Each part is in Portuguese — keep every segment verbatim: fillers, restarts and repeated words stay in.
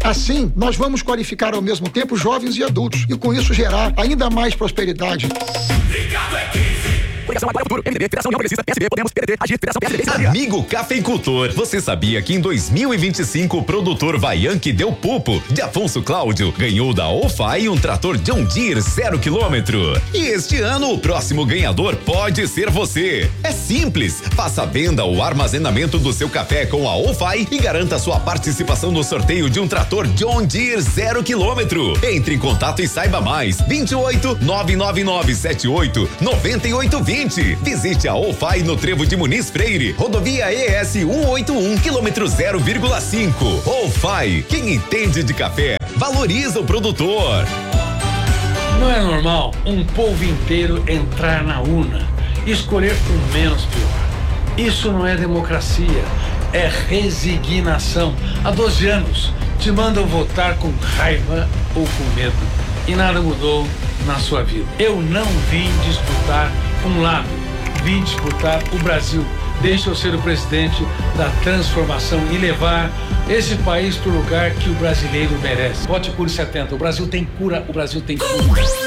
Assim, nós vamos qualificar ao mesmo tempo jovens e adultos e com isso gerar ainda mais prosperidade. Ricardo é quinze. Coligação Agora é o Futuro, M D B, Federação União Progressista, P S B, Podemos, P D T, Agir, Federação P S D. Amigo cafeicultor, você sabia que em dois mil e vinte e cinco o produtor Vaianchi Del Pupo, de Afonso Cláudio, ganhou da OFAI um trator John Deere zero quilômetro? E este ano o próximo ganhador pode ser você. É simples, faça a venda ou armazenamento do seu café com a OFAI e garanta sua participação no sorteio de um trator John Deere zero quilômetro. Entre em contato e saiba mais. vinte e oito, nove nove nove sete oito, nove oito vinte. Visite a OFAI no Trevo de Muniz Freire, rodovia E S cento e oitenta e um, quilômetro zero vírgula cinco. OFAI, quem entende de café, valoriza o produtor. Não é normal um povo inteiro entrar na urna e escolher o menos pior. Isso não é democracia, é resignação. Há doze anos te mandam votar com raiva ou com medo e nada mudou na sua vida. Eu não vim disputar um lado, vim disputar o Brasil. Deixa eu ser o presidente da transformação e levar esse país para o lugar que o brasileiro merece. Vote Cura setenta. O Brasil tem cura, o Brasil tem cura.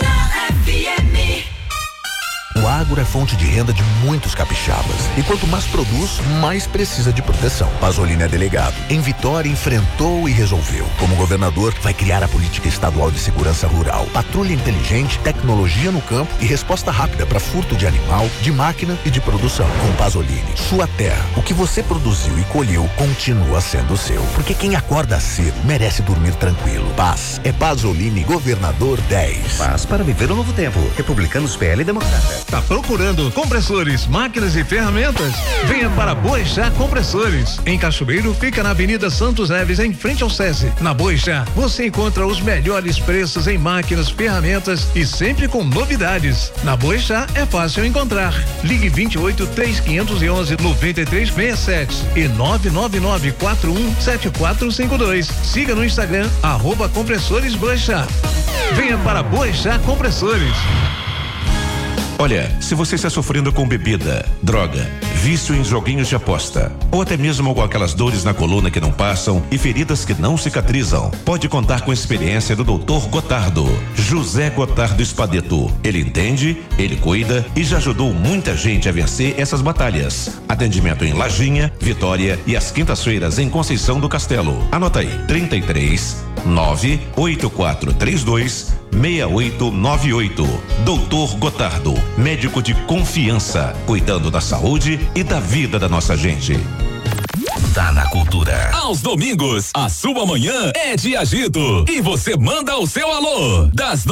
O agro é fonte de renda de muitos capixabas. E quanto mais produz, mais precisa de proteção. Pasolini é delegado. Em Vitória, enfrentou e resolveu. Como governador, vai criar a política estadual de segurança rural. Patrulha inteligente, tecnologia no campo e resposta rápida para furto de animal, de máquina e de produção. Com Pasolini, sua terra, o que você produziu e colheu, continua sendo seu. Porque quem acorda cedo merece dormir tranquilo. Paz. É Pasolini, governador dez. Paz para viver o novo tempo. Republicanos, P L e Democrata. Tá procurando compressores, máquinas e ferramentas? Venha para Boixá Compressores. Em Cachoeiro, fica na Avenida Santos Neves, em frente ao SESI. Na Boixá, você encontra os melhores preços em máquinas, ferramentas e sempre com novidades. Na Boixá é fácil encontrar. Ligue vinte e oito, três quinhentos e onze, noventa e três sessenta e sete e nove nove nove quatro um sete quatro cinco dois. Siga no Instagram, arroba Compressores Boixá. Venha para Boixá Compressores. Olha, se você está sofrendo com bebida, droga, vício em joguinhos de aposta, ou até mesmo com aquelas dores na coluna que não passam e feridas que não cicatrizam, pode contar com a experiência do doutor Gotardo, José Gotardo Espadeto. Ele entende, ele cuida e já ajudou muita gente a vencer essas batalhas. Atendimento em Lajinha, Vitória e às quintas-feiras em Conceição do Castelo. Anota aí, trinta e três, nove oito quatro três dois, seis oito nove oito. doutor Gotardo, médico de confiança, cuidando da saúde e da vida da nossa gente. Tá na cultura. Aos domingos, a sua manhã é de agito e você manda o seu alô das